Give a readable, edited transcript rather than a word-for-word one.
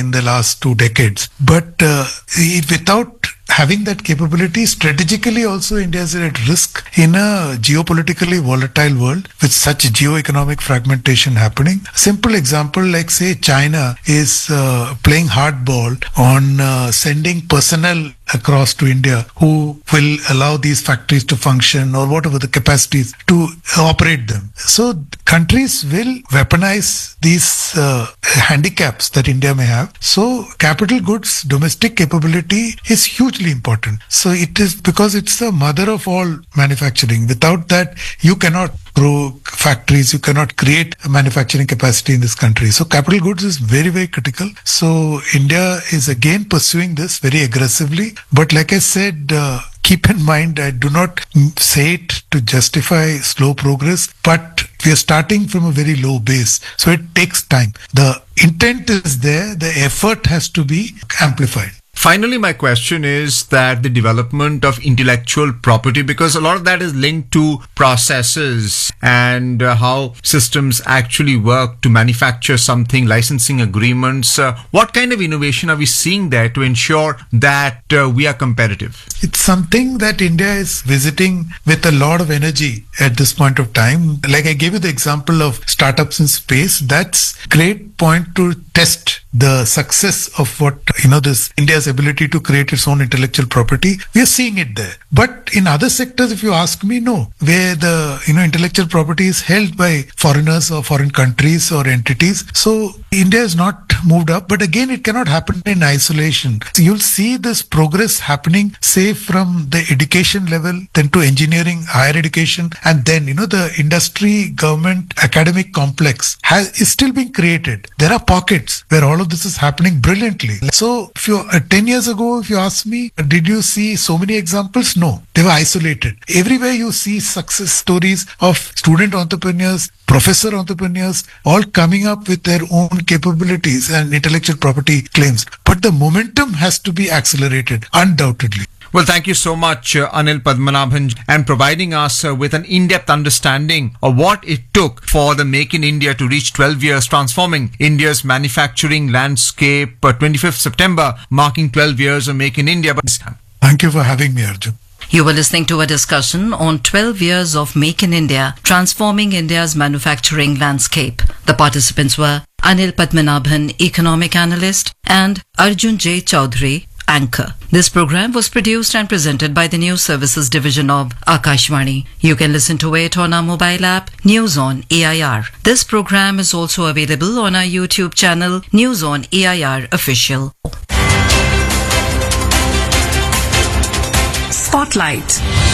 in the last 2 decades. But without having that capability, strategically also India is at risk in a geopolitically volatile world with such geo-economic fragmentation happening. Simple example, like say China is playing hardball on sending personnel across to India who will allow these factories to function or whatever the capacities to operate them. So countries will weaponize these handicaps that India may have. So capital goods, domestic capability is hugely important. So it is because it's the mother of all manufacturing. Without that, you cannot grow factories, you cannot create a manufacturing capacity in this country. So capital goods is very, very critical. So India is again pursuing this very aggressively. But like I said, keep in mind, I do not say it to justify slow progress, but we are starting from a very low base. So it takes time. The intent is there, the effort has to be amplified. Finally, my question is that the development of intellectual property, because a lot of that is linked to processes and how systems actually work to manufacture something, licensing agreements. What kind of innovation are we seeing there to ensure that we are competitive? It's something that India is visiting with a lot of energy at this point of time. Like I gave you the example of startups in space. That's great point to test the success of what, this India's ability to create its own intellectual property. We are seeing it there. But in other sectors, if you ask me, no, where the, intellectual property is held by foreigners or foreign countries or entities. So India has not moved up, but again, it cannot happen in isolation. So you'll see this progress happening, say from the education level, then to engineering, higher education, and then, the industry, government, academic complex is still being created. There are pockets where all of this is happening brilliantly. So if you 10 years ago, if you ask me, did you see so many examples? No, they were isolated. Everywhere you see success stories of student entrepreneurs, professor entrepreneurs, all coming up with their own capabilities and intellectual property claims. But the momentum has to be accelerated, undoubtedly. Well, thank you so much, Anil Padmanabhan, and providing us with an in-depth understanding of what it took for the Make in India to reach 12 years, transforming India's manufacturing landscape. 25th September, marking 12 years of Make in India. Thank you for having me, Arjun. You were listening to a discussion on 12 years of Make in India, transforming India's manufacturing landscape. The participants were Anil Padmanabhan, economic analyst, and Arjun J. Chaudhary, anchor. This program was produced and presented by the News Services Division of Akashvani. You can listen to it on our mobile app, News on AIR. This program is also available on our YouTube channel, News on AIR Official. Spotlight.